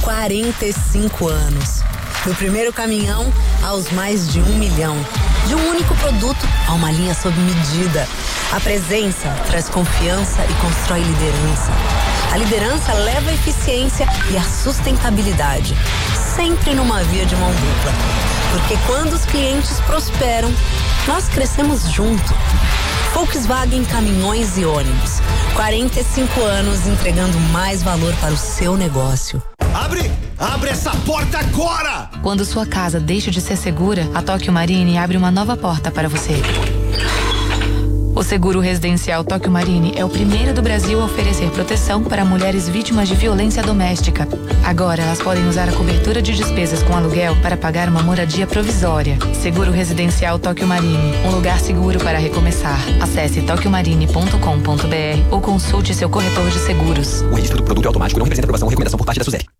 45 anos. Do primeiro caminhão aos mais de 1 milhão. De um único produto a uma linha sob medida. A presença traz confiança e constrói liderança. A liderança leva a eficiência e a sustentabilidade. Sempre numa via de mão dupla. Porque quando os clientes prosperam, nós crescemos junto. Volkswagen Caminhões e Ônibus. 45 anos entregando mais valor para o seu negócio. Abre essa porta agora! Quando sua casa deixa de ser segura, a Tóquio Marine abre uma nova porta para você. O seguro residencial Tóquio Marine é o primeiro do Brasil a oferecer proteção para mulheres vítimas de violência doméstica. Agora elas podem usar a cobertura de despesas com aluguel para pagar uma moradia provisória. Seguro residencial Tóquio Marine, um lugar seguro para recomeçar. Acesse tokyomarine.com.br ou consulte seu corretor de seguros. O registro do produto é automático e não representa aprovação ou recomendação por parte da SUSEP.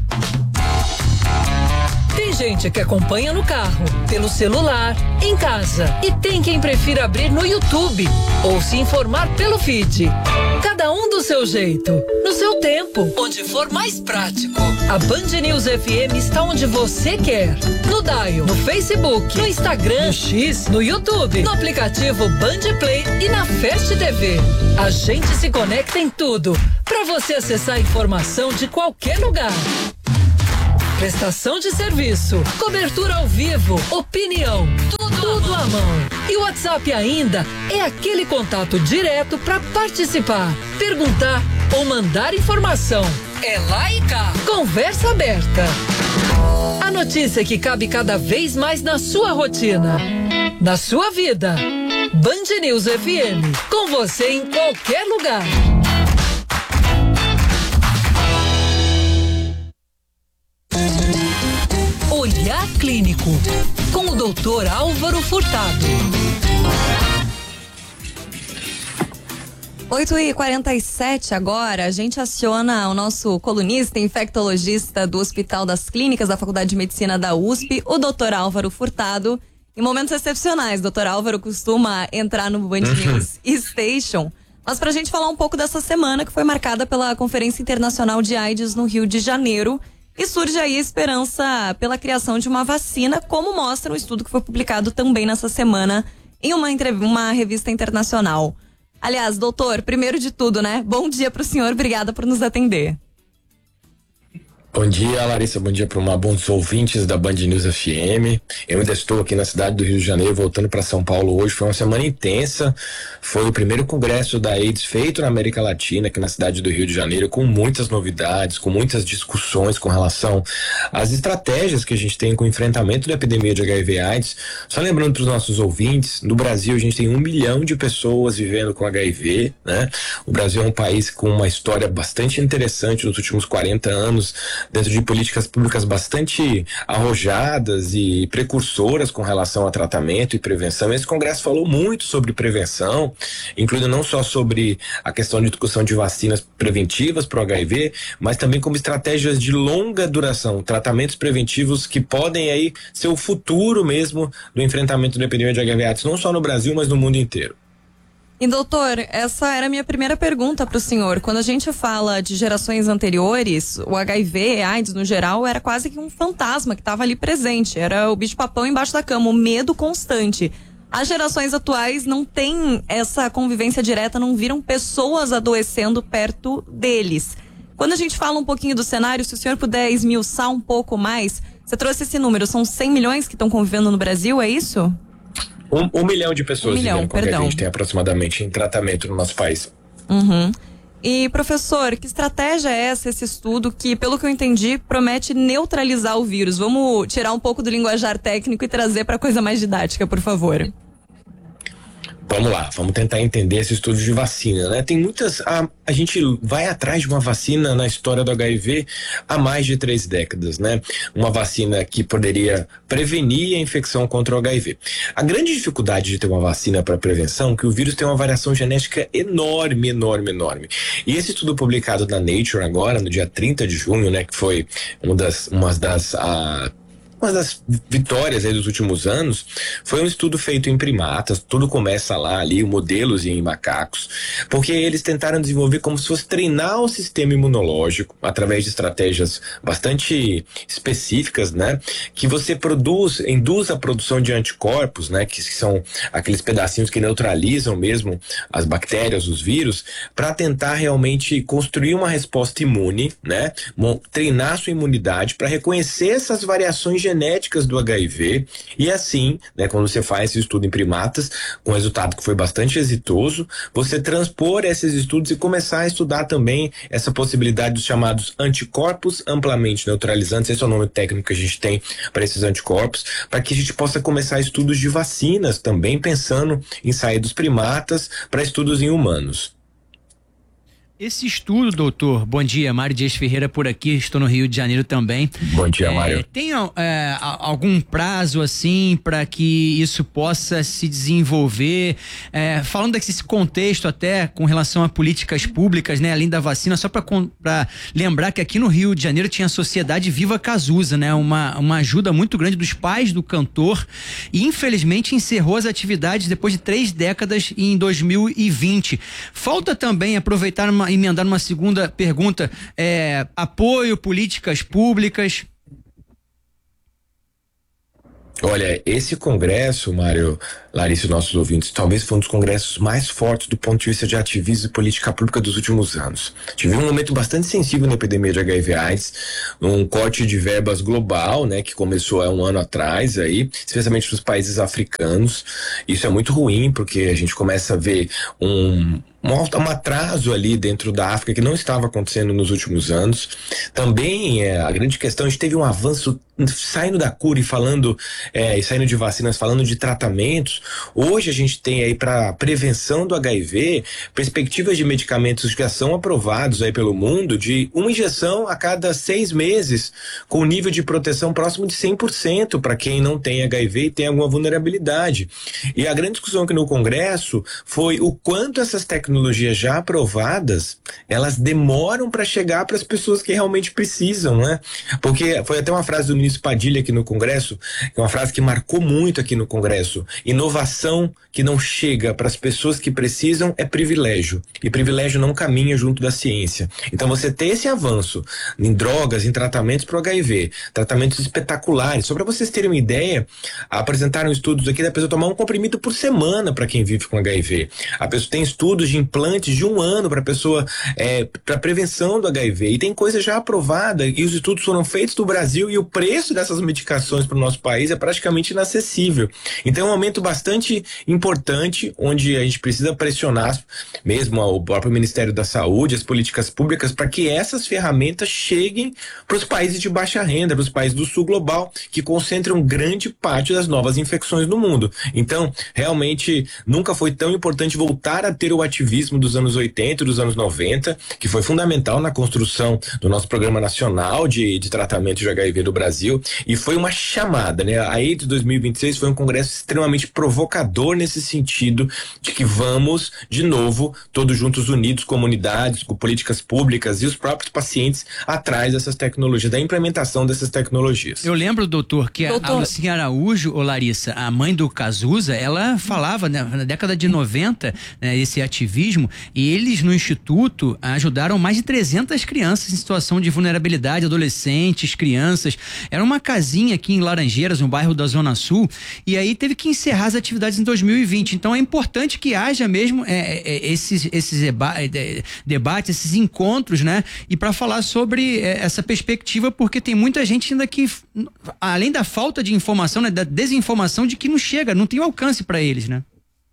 Tem gente que acompanha no carro, pelo celular, em casa. E tem quem prefira abrir no YouTube ou se informar pelo feed. Cada um do seu jeito, no seu tempo, onde for mais prático. A Band News FM está onde você quer. No Dial, no Facebook, no Instagram, no X, no YouTube, no aplicativo Band Play e na Fast TV. A gente se conecta em tudo, para você acessar a informação de qualquer lugar. Prestação de serviço, cobertura ao vivo, opinião, tudo à mão. E o WhatsApp ainda é aquele contato direto para participar, perguntar ou mandar informação. É lá e cá. Conversa aberta. A notícia que cabe cada vez mais na sua rotina, na sua vida. Band News FM, com você em qualquer lugar. Olhar Clínico, com o Dr. Álvaro Furtado. 8h47 agora, a gente aciona o nosso colunista infectologista do Hospital das Clínicas da Faculdade de Medicina da USP, o Dr. Álvaro Furtado. Em momentos excepcionais, Dr. Álvaro costuma entrar no Band News Station. Mas pra gente falar um pouco dessa semana que foi marcada pela Conferência Internacional de AIDS no Rio de Janeiro. E surge aí a esperança pela criação de uma vacina, como mostra um estudo que foi publicado também nessa semana em uma revista internacional. Aliás, doutor, primeiro de tudo, né? Bom dia pro senhor, obrigada por nos atender. Bom dia, Larissa, bom dia para bons ouvintes da Band News FM. Eu ainda estou aqui na cidade do Rio de Janeiro, voltando para São Paulo hoje. Foi uma semana intensa, foi o primeiro congresso da AIDS feito na América Latina, aqui na cidade do Rio de Janeiro, com muitas novidades, com muitas discussões com relação às estratégias que a gente tem com o enfrentamento da epidemia de HIV/AIDS. Só lembrando para os nossos ouvintes, no Brasil a gente tem 1 milhão de pessoas vivendo com HIV, né? O Brasil é um país com uma história bastante interessante nos últimos 40 anos, dentro de políticas públicas bastante arrojadas e precursoras com relação a tratamento e prevenção. Esse congresso falou muito sobre prevenção, incluindo não só sobre a questão de discussão de vacinas preventivas para o HIV, mas também como estratégias de longa duração, tratamentos preventivos que podem aí ser o futuro mesmo do enfrentamento da epidemia de HIV/AIDS, não só no Brasil, mas no mundo inteiro. E doutor, essa era a minha primeira pergunta para o senhor. Quando a gente fala de gerações anteriores, o HIV, AIDS no geral, era quase que um fantasma que estava ali presente. Era o bicho-papão embaixo da cama, o medo constante. As gerações atuais não têm essa convivência direta, não viram pessoas adoecendo perto deles. Quando a gente fala um pouquinho do cenário, se o senhor puder esmiuçar um pouco mais, você trouxe esse número, são 100 milhões que estão convivendo no Brasil, é isso? 1 milhão de pessoas vivendo com HIV a gente tem aproximadamente em tratamento no nosso país. Uhum. E, professor, que estratégia é essa, esse estudo que, pelo que eu entendi, promete neutralizar o vírus? Vamos tirar um pouco do linguajar técnico e trazer para coisa mais didática, por favor. Vamos lá, vamos tentar entender esse estudo de vacina, né? Tem muitas... A gente vai atrás de uma vacina na história do HIV há mais de 3 décadas, né? Uma vacina que poderia prevenir a infecção contra o HIV. A grande dificuldade de ter uma vacina para prevenção é que o vírus tem uma variação genética enorme. E esse estudo publicado na Nature agora, no dia 30 de junho, né? Que foi uma das uma das vitórias aí dos últimos anos foi um estudo feito em primatas, tudo começa lá ali, modelos em macacos, porque eles tentaram desenvolver como se fosse treinar o sistema imunológico através de estratégias bastante específicas, né? Que você induz a produção de anticorpos, né? Que são aqueles pedacinhos que neutralizam mesmo as bactérias, os vírus, para tentar realmente construir uma resposta imune, né? Treinar sua imunidade para reconhecer essas variações genéticas do HIV e assim, né? Quando você faz esse estudo em primatas, com resultado que foi bastante exitoso, você transpor esses estudos e começar a estudar também essa possibilidade dos chamados anticorpos amplamente neutralizantes, esse é o nome técnico que a gente tem para esses anticorpos, para que a gente possa começar estudos de vacinas também, pensando em sair dos primatas para estudos em humanos. Esse estudo, doutor, bom dia, Mário Dias Ferreira por aqui, estou no Rio de Janeiro também. Bom dia, Mário. Tem algum prazo assim para que isso possa se desenvolver? Falando desse contexto até com relação a políticas públicas, né, além da vacina, só para lembrar que aqui no Rio de Janeiro tinha a Sociedade Viva Cazuza, né, uma ajuda muito grande dos pais do cantor e infelizmente encerrou as atividades depois de 3 décadas em 2020. Falta também aproveitar emendar uma segunda pergunta, apoio, políticas públicas. Olha, esse congresso, Mário, Larissa e nossos ouvintes, talvez foi um dos congressos mais fortes do ponto de vista de ativismo e política pública dos últimos anos. Tive um momento bastante sensível na epidemia de HIV/AIDS, um corte de verbas global, né, que começou há um ano atrás aí, especialmente para os países africanos. Isso é muito ruim, porque a gente começa a ver um atraso ali dentro da África que não estava acontecendo nos últimos anos. Também a grande questão, a gente teve um avanço saindo da cura e falando e saindo de vacinas, falando de tratamentos. Hoje a gente tem aí para prevenção do HIV perspectivas de medicamentos que já são aprovados aí pelo mundo de uma injeção a cada 6 meses, com nível de proteção próximo de 100% para quem não tem HIV e tem alguma vulnerabilidade. E a grande discussão aqui no Congresso foi o quanto essas tecnologias já aprovadas, elas demoram para chegar para as pessoas que realmente precisam, né? Porque foi até uma frase do ministro Padilha aqui no Congresso, que é uma frase que marcou muito aqui no Congresso: inovação que não chega para as pessoas que precisam é privilégio, e privilégio não caminha junto da ciência. Então você ter esse avanço em drogas, em tratamentos para o HIV, tratamentos espetaculares, só para vocês terem uma ideia, apresentaram estudos aqui da pessoa tomar um comprimido por semana para quem vive com HIV. A pessoa tem estudos de implantes de 1 ano para pessoa, para prevenção do HIV, e tem coisa já aprovada, e os estudos foram feitos no Brasil, e o preço dessas medicações para o nosso país é praticamente inacessível. Então é um momento bastante importante, onde a gente precisa pressionar mesmo o próprio Ministério da Saúde, as políticas públicas, para que essas ferramentas cheguem para os países de baixa renda, para os países do sul global, que concentram grande parte das novas infecções no mundo. Então, realmente, nunca foi tão importante voltar a ter o ativismo dos anos 80 e dos anos 90, que foi fundamental na construção do nosso Programa Nacional de Tratamento de HIV do Brasil, e foi uma chamada, né? A AIDS 2026 foi um congresso extremamente provocador nesse sentido, de que vamos, de novo, todos juntos, unidos, comunidades, com políticas públicas e os próprios pacientes atrás dessas tecnologias, da implementação dessas tecnologias. Eu lembro, doutor, que a Lucinha Araújo, Larissa, a mãe do Cazuza, ela falava, né, na década de 90, né, esse ativismo, e eles no Instituto ajudaram mais de 300 crianças em situação de vulnerabilidade, adolescentes, crianças. Era uma casinha aqui em Laranjeiras, no bairro da Zona Sul, e aí teve que encerrar as atividades em 2020. Então é importante que haja mesmo esses debates, esses encontros, né? E para falar sobre essa perspectiva, porque tem muita gente ainda que, além da falta de informação, né, da desinformação, de que não chega, não tem alcance para eles, né?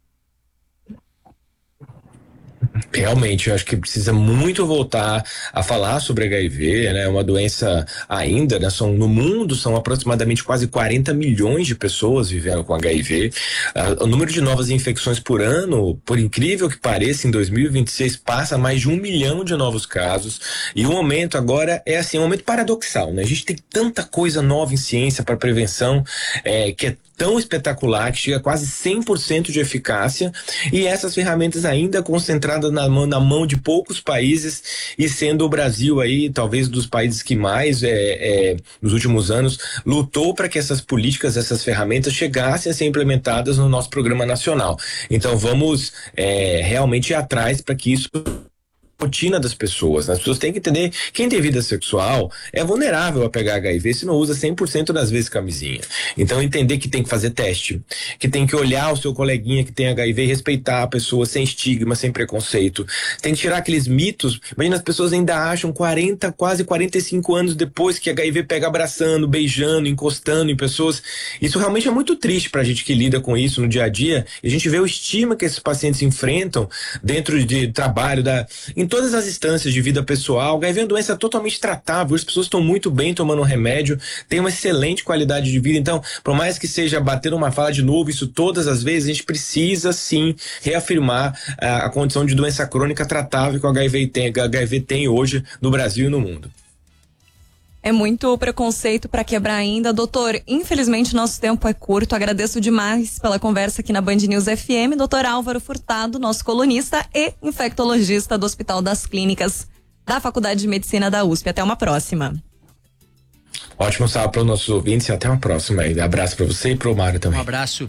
Realmente, eu acho que precisa muito voltar a falar sobre HIV, né? É uma doença ainda, né? No mundo são aproximadamente quase 40 milhões de pessoas vivendo com HIV. O número de novas infecções por ano, por incrível que pareça, em 2026 passa mais de 1 milhão de novos casos. E o momento agora é assim, um momento paradoxal, né? A gente tem tanta coisa nova em ciência para prevenção, que é tão espetacular que chega a quase 100% de eficácia, e essas ferramentas ainda concentradas na mão de poucos países, e sendo o Brasil aí talvez dos países que mais nos últimos anos lutou para que essas políticas, essas ferramentas chegassem a ser implementadas no nosso programa nacional. Então vamos realmente ir atrás para que isso rotina das pessoas. As pessoas têm que entender, quem tem vida sexual é vulnerável a pegar HIV se não usa 100% das vezes camisinha. Então entender que tem que fazer teste, que tem que olhar o seu coleguinha que tem HIV e respeitar a pessoa sem estigma, sem preconceito. Tem que tirar aqueles mitos. Imagina, as pessoas ainda acham 40, quase 45 anos depois que HIV pega abraçando, beijando, encostando em pessoas. Isso realmente é muito triste pra gente que lida com isso no dia a dia, e a gente vê o estigma que esses pacientes enfrentam dentro de trabalho, em todas as instâncias de vida pessoal. HIV é uma doença totalmente tratável, as pessoas estão muito bem tomando remédio, têm uma excelente qualidade de vida. Então, por mais que seja bater uma fala de novo, isso todas as vezes, a gente precisa sim reafirmar a condição de doença crônica tratável que o HIV tem hoje no Brasil e no mundo. É muito preconceito para quebrar ainda. Doutor, infelizmente nosso tempo é curto. Agradeço demais pela conversa aqui na Band News FM. Doutor Álvaro Furtado, nosso colunista e infectologista do Hospital das Clínicas da Faculdade de Medicina da USP. Até uma próxima. Ótimo sábado para os nossos ouvintes e até uma próxima. Abraço para você e para o Mário também. Um abraço.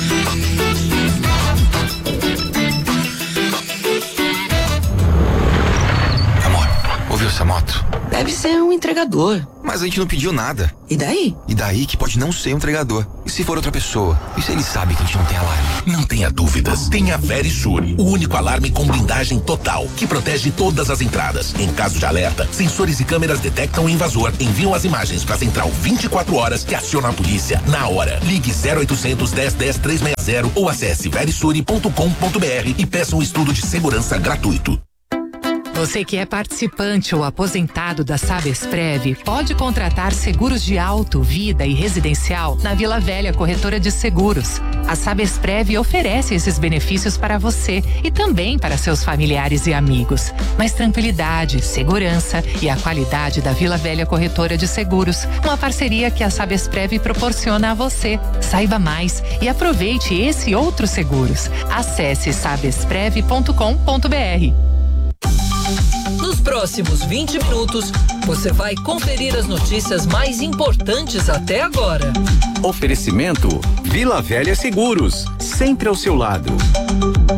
Amor, ouviu essa moto? Deve ser um entregador. Mas a gente não pediu nada. E daí? E daí que pode não ser um entregador. E se for outra pessoa? E se ele sabe que a gente não tem alarme? Não tenha dúvidas. Tenha Verisure, o único alarme com blindagem total, que protege todas as entradas. Em caso de alerta, sensores e câmeras detectam o invasor, enviam as imagens para a central 24 horas que aciona a polícia na hora. Ligue 0800 10 10 360 ou acesse verisure.com.br e peça um estudo de segurança gratuito. Você que é participante ou aposentado da Sabesprev pode contratar seguros de auto, vida e residencial na Vila Velha Corretora de Seguros. A Sabesprev oferece esses benefícios para você e também para seus familiares e amigos. Mas tranquilidade, segurança e a qualidade da Vila Velha Corretora de Seguros, uma parceria que a Sabesprev proporciona a você. Saiba mais e aproveite esse e outros seguros. Acesse sabesprev.com.br. Nos próximos 20 minutos, você vai conferir as notícias mais importantes até agora. Oferecimento Vila Velha Seguros, sempre ao seu lado.